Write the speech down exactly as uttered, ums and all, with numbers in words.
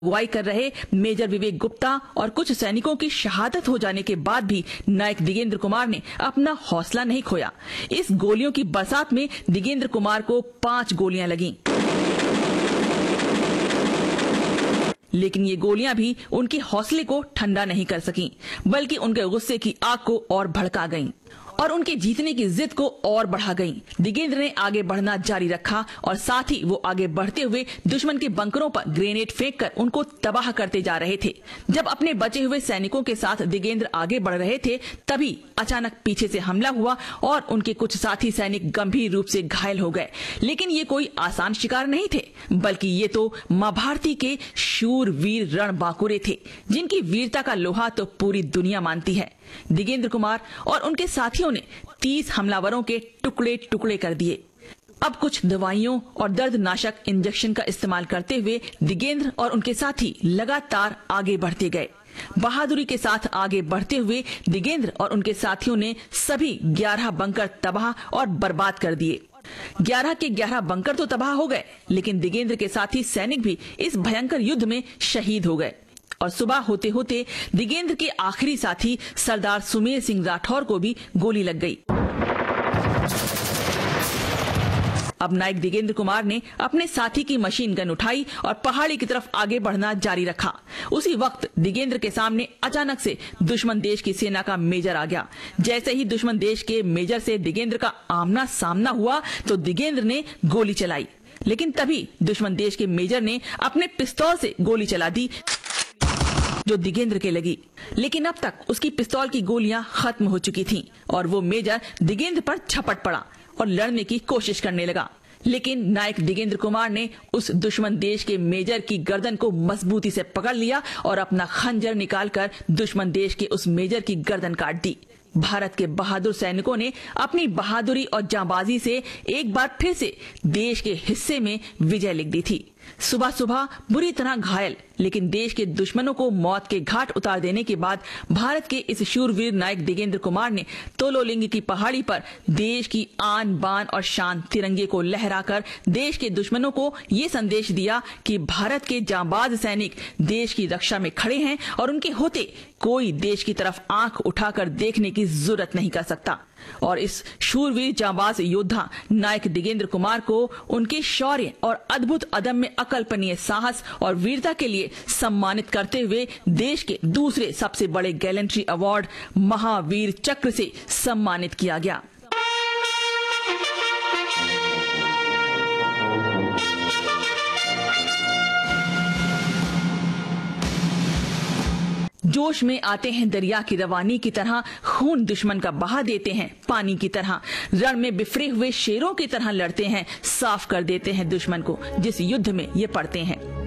अगुवाई कर रहे मेजर विवेक गुप्ता और कुछ सैनिकों की शहादत हो जाने के बाद भी नायक दिगेंद्र कुमार ने अपना हौसला नहीं खोया। इस गोलियों की बरसात में दिगेंद्र कुमार को पांच गोलियां लगीं। लेकिन ये गोलियां भी उनके हौसले को ठंडा नहीं कर सकीं, बल्कि उनके गुस्से की आग को और भड़का गईं और उनके जीतने की जिद को और बढ़ा गईं। दिगेंद्र ने आगे बढ़ना जारी रखा और साथ ही वो आगे बढ़ते हुए दुश्मन के बंकरों पर ग्रेनेड फेंककर उनको तबाह करते जा रहे थे। जब अपने बचे हुए सैनिकों के साथ दिगेंद्र आगे बढ़ रहे थे, तभी अचानक पीछे से हमला हुआ और उनके कुछ साथी सैनिक गंभीर रूप से घायल हो गए। लेकिन ये कोई आसान शिकार नहीं थे, बल्कि ये तो मां भारती के शूरवीर रणबांकुरे थे, जिनकी वीरता का लोहा तो पूरी दुनिया मानती है। दिगेंद्र कुमार और उनके साथियों ने तीस हमलावरों के टुकड़े टुकड़े कर दिए। अब कुछ दवाइयों और दर्दनाशक इंजेक्शन का इस्तेमाल करते हुए दिगेंद्र और उनके साथी लगातार आगे बढ़ते गए। बहादुरी के साथ आगे बढ़ते हुए दिगेंद्र और उनके साथियों ने सभी ग्यारह बंकर तबाह और बर्बाद कर दिए। ग्यारह के ग्यारह बंकर तो तबाह हो गए, लेकिन दिगेंद्र के साथी सैनिक भी इस भयंकर युद्ध में शहीद हो गए। और सुबह होते होते दिगेंद्र के आखिरी साथी सरदार सुमेर सिंह राठौर को भी गोली लग गई। अब नायक दिगेंद्र कुमार ने अपने साथी की मशीन गन उठाई और पहाड़ी की तरफ आगे बढ़ना जारी रखा। उसी वक्त दिगेंद्र के सामने अचानक से दुश्मन देश की सेना का मेजर आ गया। जैसे ही दुश्मन देश के मेजर से दिगेंद्र का आमना सामना हुआ तो दिगेंद्र ने गोली चलाई, लेकिन तभी दुश्मन देश के मेजर ने अपने पिस्तौल से गोली चला दी जो दिगेंद्र के लगी। लेकिन अब तक उसकी पिस्तौल की गोलियां खत्म हो चुकी थीं और वो मेजर दिगेंद्र पर झपट पड़ा और लड़ने की कोशिश करने लगा। लेकिन नायक दिगेंद्र कुमार ने उस दुश्मन देश के मेजर की गर्दन को मजबूती से पकड़ लिया और अपना खंजर निकालकर दुश्मन देश के उस मेजर की गर्दन काट दी। भारत के बहादुर सैनिकों ने अपनी बहादुरी और जांबाजी से एक बार फिर से देश के हिस्से में विजय लिख दी थी। सुबह सुबह बुरी तरह घायल, लेकिन देश के दुश्मनों को मौत के घाट उतार देने के बाद भारत के इस शूरवीर नायक दिगेंद्र कुमार ने तोलोलिंग की पहाड़ी पर देश की आन बान और शान तिरंगे को लहराकर देश के दुश्मनों को ये संदेश दिया कि भारत के जांबाज सैनिक देश की रक्षा में खड़े हैं और उनके होते कोई देश की तरफ आंख उठाकर देखने की जरूरत नहीं कर सकता। और इस शूरवीर जांबाज योद्धा नायक दिगेंद्र कुमार को उनके शौर्य और अद्भुत अदम्य अकल्पनीय साहस और वीरता के लिए सम्मानित करते हुए देश के दूसरे सबसे बड़े गैलेंट्री अवार्ड महावीर चक्र से सम्मानित किया गया। जोश में आते हैं दरिया की रवानी की तरह, खून दुश्मन का बहा देते हैं पानी की तरह, रण में बिफरे हुए शेरों की तरह लड़ते हैं, साफ कर देते हैं दुश्मन को जिस युद्ध में ये पड़ते हैं।